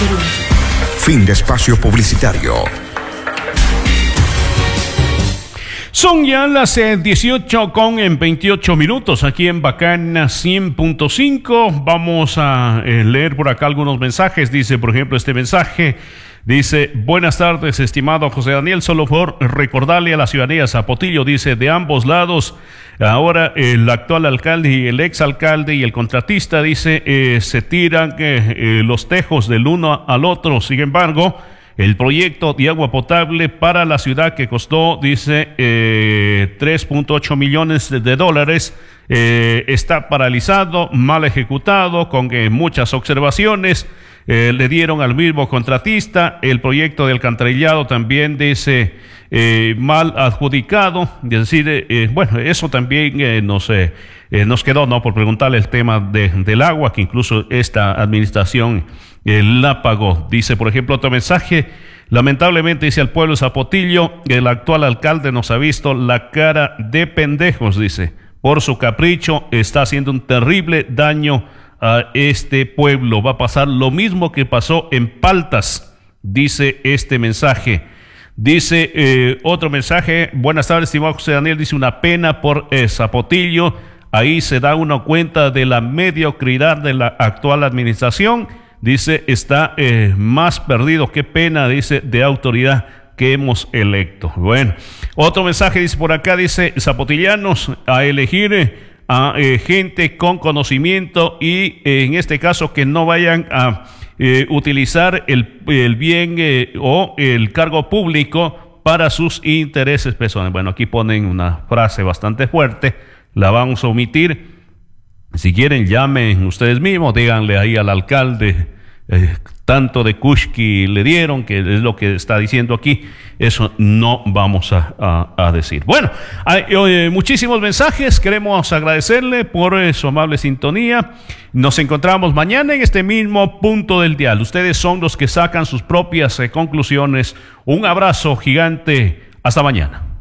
Fin de espacio publicitario. Son ya las 18:28 aquí en Bacana 100.5. Vamos a leer por acá algunos mensajes. Dice, por ejemplo, este mensaje. Dice, buenas tardes, estimado José Daniel, solo por recordarle a la ciudadanía Zapotillo, dice, de ambos lados, ahora el actual alcalde y el exalcalde y el contratista, dice, se tiran los tejos del uno al otro. Sin embargo, el proyecto de agua potable para la ciudad que costó, dice, 3.8 millones de dólares, está paralizado, mal ejecutado, con muchas observaciones. Le dieron al mismo contratista. El proyecto de alcantarillado también dice mal adjudicado. Es decir, bueno, eso también nos quedó, ¿no?, por preguntarle el tema del agua, que incluso esta administración la pagó. Dice, por ejemplo, otro mensaje. Lamentablemente, dice, al pueblo de Zapotillo, el actual alcalde nos ha visto la cara de pendejos, dice, por su capricho está haciendo un terrible daño a este pueblo. Va a pasar lo mismo que pasó en Paltas, dice este mensaje. Dice otro mensaje, buenas tardes, estimado José Daniel, dice, una pena por Zapotillo, ahí se da uno cuenta de la mediocridad de la actual administración, dice, está más perdido, qué pena, dice, de autoridad que hemos electo. Bueno, otro mensaje dice por acá, dice, zapotillanos a elegir a gente con conocimiento y en este caso que no vayan a utilizar el bien o el cargo público para sus intereses personales. Bueno, aquí ponen una frase bastante fuerte, la vamos a omitir. Si quieren, llamen ustedes mismos, díganle ahí al alcalde, tanto de Kushki le dieron, que es lo que está diciendo aquí. Eso no vamos a decir. Bueno, hay muchísimos mensajes. Queremos agradecerle por su amable sintonía. Nos encontramos mañana en este mismo punto del dial. Ustedes son los que sacan sus propias conclusiones. Un abrazo gigante. Hasta mañana.